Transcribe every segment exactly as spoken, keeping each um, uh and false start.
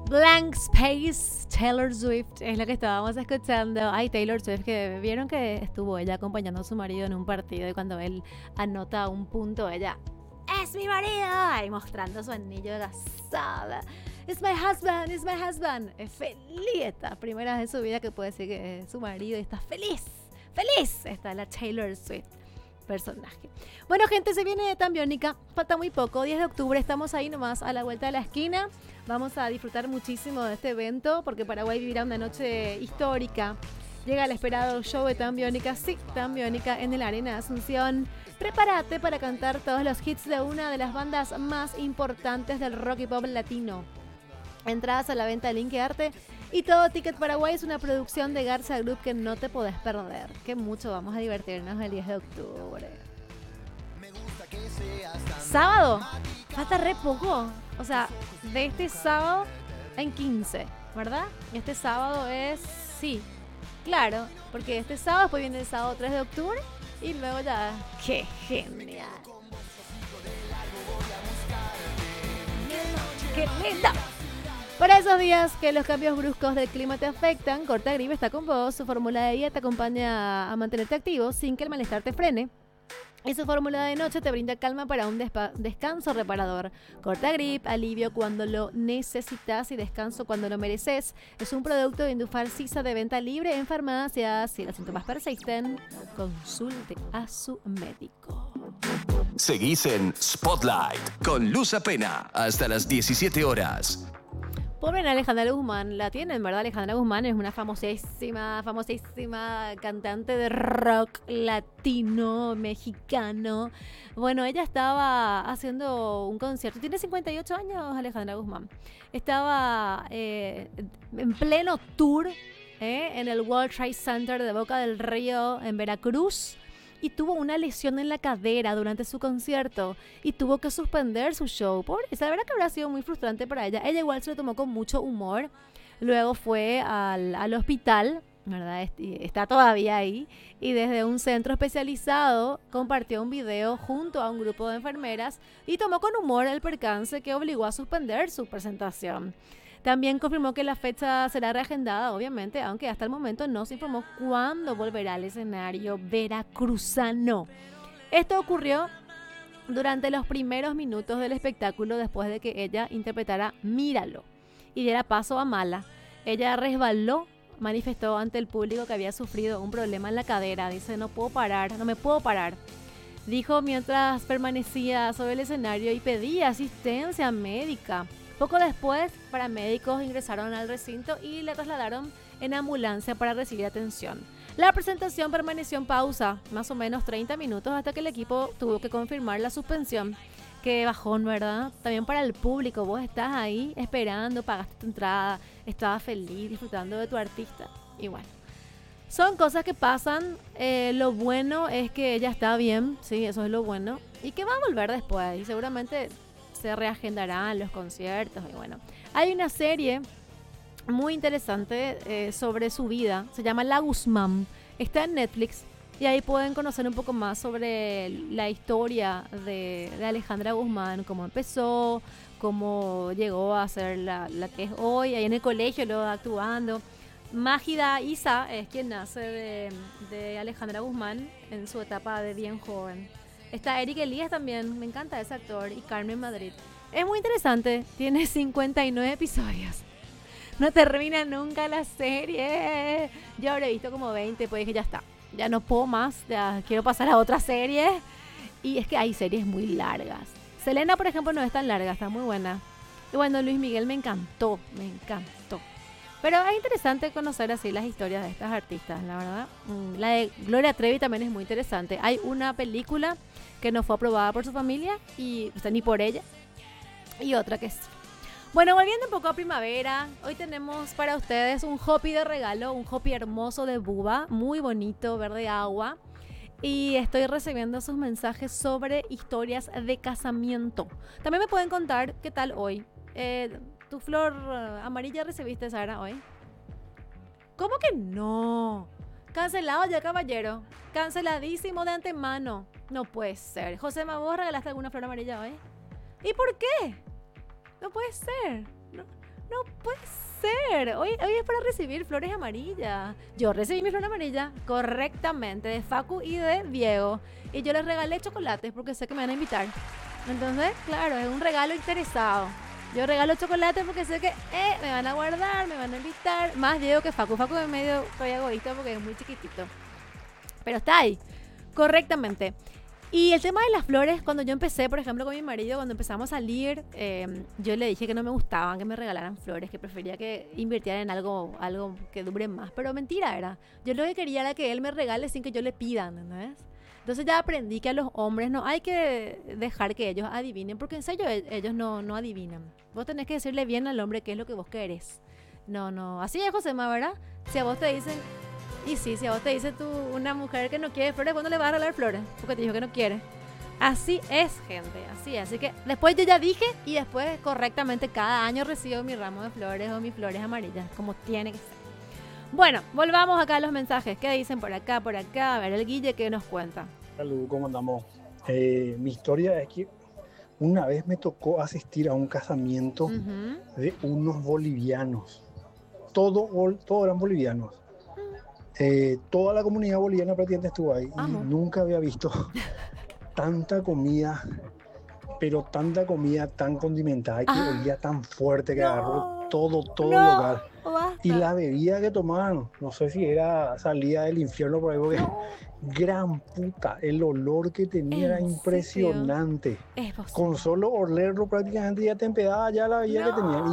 Blank Space, Taylor Swift, es la que estábamos escuchando. Ay, Taylor Swift, que vieron que estuvo ella acompañando a su marido en un partido y cuando él anota un punto, ella, ¡es mi marido! Ahí mostrando su anillo de casada. It's my husband, it's my husband. Es feliz esta primera vez en su vida que puede decir que es su marido y está feliz, feliz. Está la Taylor Swift. Personaje. Bueno, gente, se viene Tan Biónica, falta muy poco, diez de octubre, estamos ahí nomás a la vuelta de la esquina. Vamos a disfrutar muchísimo de este evento porque Paraguay vivirá una noche histórica. Llega el esperado show de Tan Biónica, sí, Tan Biónica en el Arena Asunción. Prepárate para cantar todos los hits de una de las bandas más importantes del rock y pop latino. Entradas a la venta de Linkearte y todo Ticket Paraguay es una producción de Garza Group que no te podés perder. Que mucho vamos a divertirnos el diez de octubre. Sábado, falta re poco. O sea, de este sábado en quince, ¿verdad? Y este sábado es, sí, claro, porque este sábado después viene el sábado tres de octubre y luego ya, ¡qué genial! ¡Qué lindo! Para esos días que los cambios bruscos del clima te afectan, Cortagrip está con vos. Su fórmula de día te acompaña a mantenerte activo sin que el malestar te frene. Y su fórmula de noche te brinda calma para un despa- descanso reparador. Cortagrip, alivio cuando lo necesitas y descanso cuando lo mereces. Es un producto de Indufar Sisa de venta libre en farmacias. Si los síntomas persisten, consulte a su médico. Seguís en Spotlight con Luz Apena hasta las diecisiete horas. Pobre Alejandra Guzmán, la tienen, ¿verdad? Alejandra Guzmán es una famosísima, famosísima cantante de rock latino, mexicano. Bueno, ella estaba haciendo un concierto, tiene cincuenta y ocho años Alejandra Guzmán. Estaba eh, en pleno tour eh, en el World Trade Center de Boca del Río en Veracruz. Y tuvo una lesión en la cadera durante su concierto y tuvo que suspender su show. Por esa, la verdad que habrá sido muy frustrante para ella. Ella igual se lo tomó con mucho humor. Luego fue al, al hospital, ¿verdad? Está todavía ahí. Y desde un centro especializado compartió un video junto a un grupo de enfermeras y tomó con humor el percance que obligó a suspender su presentación. También confirmó que la fecha será reagendada, obviamente, aunque hasta el momento no se informó cuándo volverá al escenario veracruzano. Esto ocurrió durante los primeros minutos del espectáculo después de que ella interpretara Míralo y diera paso a Mala. Ella resbaló, manifestó ante el público que había sufrido un problema en la cadera. Dice, no puedo parar, no me puedo parar. Dijo mientras permanecía sobre el escenario y pedía asistencia médica. Poco después, paramédicos ingresaron al recinto y le trasladaron en ambulancia para recibir atención. La presentación permaneció en pausa, más o menos treinta minutos, hasta que el equipo tuvo que confirmar la suspensión. Qué bajón, ¿verdad? También para el público, vos estás ahí esperando, pagaste tu entrada, estabas feliz, disfrutando de tu artista. Y bueno, son cosas que pasan. Eh, lo bueno es que ella está bien, sí, eso es lo bueno. Y que va a volver después y seguramente se reagendarán los conciertos y bueno, hay una serie muy interesante eh, sobre su vida, se llama La Guzmán, está en Netflix y ahí pueden conocer un poco más sobre la historia de, de Alejandra Guzmán, cómo empezó, cómo llegó a ser la, la que es hoy, ahí en el colegio luego actuando. Mágida Isa es quien nace de, de Alejandra Guzmán en su etapa de bien joven. Está Eric Elías también, me encanta ese actor, y Carmen Madrid. Es muy interesante, tiene cincuenta y nueve episodios. No termina nunca la serie. Yo habré visto como veinte, pues dije, ya está, ya no puedo más, ya quiero pasar a otra serie. Y es que hay series muy largas. Selena, por ejemplo, no es tan larga, está muy buena. Y bueno, Luis Miguel me encantó, me encantó. Pero es interesante conocer así las historias de estas artistas, la verdad. La de Gloria Trevi también es muy interesante. Hay una película que no fue aprobada por su familia, y, o sea, ni por ella, y otra que sí. Bueno, volviendo un poco a primavera, hoy tenemos para ustedes un hopi de regalo, un hopi hermoso de Buba, muy bonito, verde agua. Y estoy recibiendo sus mensajes sobre historias de casamiento. También me pueden contar qué tal hoy. Eh, ¿Tu flor uh, amarilla recibiste, Sara, hoy? ¿Cómo que no? Cancelado ya, caballero. Canceladísimo de antemano. No puede ser. José, ¿me vos regalaste alguna flor amarilla hoy? ¿Y por qué? No puede ser. No, No puede ser. Hoy, hoy es para recibir flores amarillas. Yo recibí mi flor amarilla correctamente de Facu y de Diego. Y yo les regalé chocolates porque sé que me van a invitar. Entonces, claro, es un regalo interesado. Yo regalo chocolate porque sé que eh, me van a guardar, me van a invitar. Más Diego que Facu. Facu es medio soy egoísta porque es muy chiquitito. Pero está ahí, correctamente. Y el tema de las flores, cuando yo empecé, por ejemplo, con mi marido, cuando empezamos a salir, eh, yo le dije que no me gustaban que me regalaran flores, que prefería que invirtieran en algo, algo que dure más. Pero mentira era. Yo lo que quería era que él me regale sin que yo le pida, ¿entendés? Entonces ya aprendí que a los hombres no hay que dejar que ellos adivinen, porque en serio ellos no, no adivinan. Vos tenés que decirle bien al hombre qué es lo que vos querés. No, no, así es, Josema, ¿verdad? Si a vos te dicen, y sí, si a vos te dice tú, una mujer que no quiere flores, ¿cuándo le vas a regalar flores? Porque te dijo que no quiere. Así es, gente, así es. Así que después yo ya dije y después correctamente cada año recibo mi ramo de flores o mis flores amarillas, como tiene que ser. Bueno, volvamos acá a los mensajes. ¿Qué dicen por acá, por acá? A ver, el Guille, ¿qué nos cuenta? Salud, ¿cómo andamos? Eh, mi historia es que una vez me tocó asistir a un casamiento uh-huh. de unos bolivianos. Todos todo eran bolivianos. Eh, toda la comunidad boliviana prácticamente estuvo ahí. Amo. Y nunca había visto tanta comida, pero tanta comida tan condimentada, que ah, olía tan fuerte que no, agarró todo, todo no, el lugar. Basta. Y la bebida que tomaban, no sé si era salida del infierno por ahí, porque no. gran puta, el olor que tenía era impresionante. Es Con solo olerlo prácticamente ya te empedaba ya la bebida no. que tenía.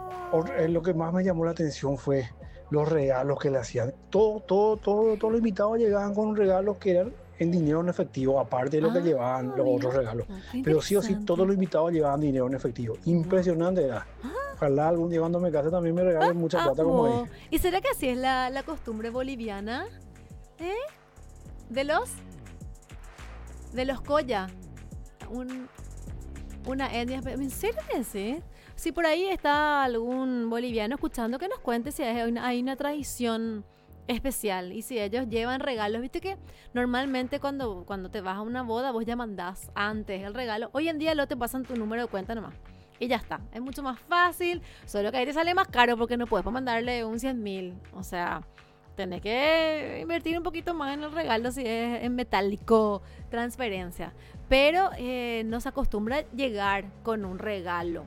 Y lo que más me llamó la atención fue los regalos que le hacían. Todo, todo, todo, todos los invitados llegaban con regalos que eran en dinero en efectivo, aparte de lo ah, que llevaban los mira, otros regalos. Pero sí o sí, todos los invitados llevaban dinero en efectivo. Impresionante era. Ah. Ojalá algún día cuando me case también me regalen ah, mucha plata ah, como ahí. ¿Y será que así es la, la costumbre boliviana? ¿Eh? ¿De los? De los Colla. Un, una etnia. ¿En serio pensé? Si por ahí está algún boliviano escuchando, que nos cuente si hay una, hay una tradición especial y si ellos llevan regalos. Viste que normalmente cuando, cuando te vas a una boda vos ya mandás antes el regalo. Hoy en día lo te pasan tu número de cuenta nomás y ya está, es mucho más fácil, solo que ahí te sale más caro porque no puedes mandarle un cien mil, o sea, tenés que invertir un poquito más en el regalo si es en metálico, transferencia, pero eh, no se acostumbra a llegar con un regalo.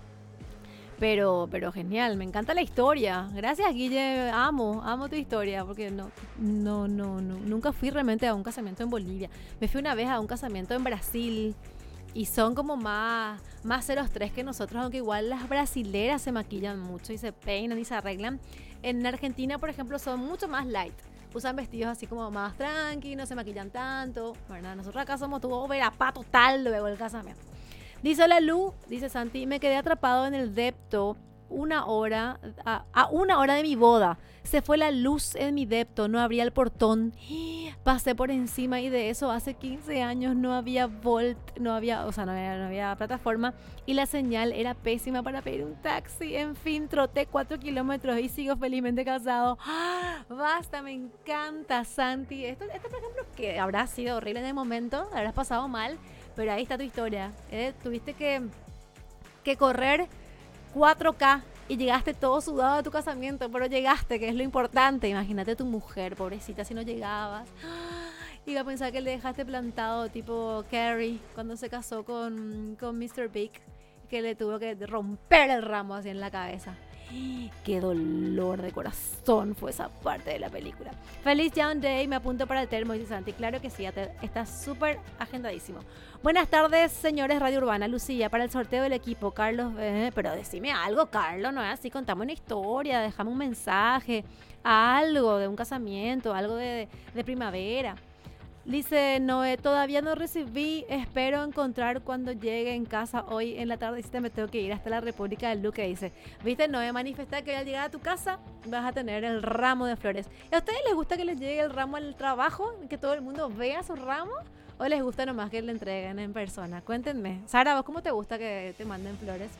Pero, pero genial, me encanta la historia. Gracias, Guille, amo, amo tu historia, porque no, no, no, no, nunca fui realmente a un casamiento en Bolivia. Me fui una vez a un casamiento en Brasil y son como más, más ceros tres que nosotros, aunque igual las brasileras se maquillan mucho y se peinan y se arreglan. En Argentina, por ejemplo, son mucho más light. Usan vestidos así como más tranqui, no se maquillan tanto, ¿verdad? Nosotros acá somos tuvo verapá total luego el casamiento. Dice la Lu, dice Santi, me quedé atrapado en el depto una hora, a, a una hora de mi boda. Se fue la luz en mi depto, no abría el portón. Pasé por encima y de eso hace quince años no había volt, no había, o sea, no había, no había plataforma y la señal era pésima para pedir un taxi. En fin, troté cuatro kilómetros y sigo felizmente casado. ¡Ah! Basta, me encanta, Santi. Esto, esto, por ejemplo, que habrá sido horrible en el momento, habrás pasado mal. Pero ahí está tu historia, ¿eh? Tuviste que, que correr cuatro K y llegaste todo sudado a tu casamiento, pero llegaste, que es lo importante. Imagínate tu mujer, pobrecita, si no llegabas. Iba a pensar que le dejaste plantado, tipo Carrie, cuando se casó con, con mister Big, que le tuvo que romper el ramo así en la cabeza. Qué dolor de corazón fue esa parte de la película. Feliz Young Day, me apunto para el termo, dice Santi. Claro que sí, está súper agendadísimo. Buenas tardes, señores Radio Urbana. Lucía, para el sorteo del equipo, Carlos, eh, pero decime algo, Carlos, no es así, contame una historia, déjame un mensaje, algo de un casamiento, algo de, de primavera. Dice Noé, todavía no recibí, espero encontrar cuando llegue en casa hoy en la tardecita, me tengo que ir hasta la República del Duque, dice. Viste, Noé, manifesta que al llegar a tu casa vas a tener el ramo de flores. ¿A ustedes les gusta que les llegue el ramo al trabajo? ¿Que todo el mundo vea su ramo? ¿O les gusta nomás que le entreguen en persona? Cuéntenme. Sara, ¿vos cómo te gusta que te manden flores?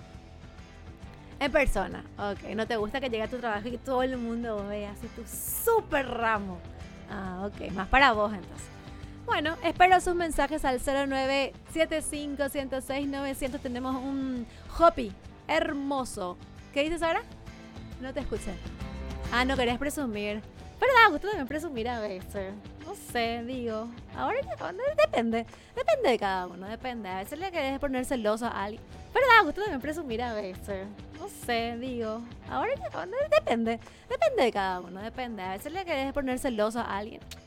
En persona, ok. ¿No te gusta que llegue a tu trabajo y que todo el mundo vea así tu súper ramo? Ah, ok. Más para vos entonces. Bueno, espero sus mensajes al cero nueve siete cinco, uno cero seis, nueve cero cero. Tenemos un hopi hermoso ¿Qué dices ahora? No te escuché. Ah, no querés presumir. Pero da gusto también presumir a veces. No sé, digo. Ahora ya, depende. Depende de cada uno, depende. A veces le querés poner celoso a alguien. Pero da gusto también presumir a veces. No sé, digo. Ahora ya, depende. Depende de cada uno, depende. A veces le querés poner celoso a alguien.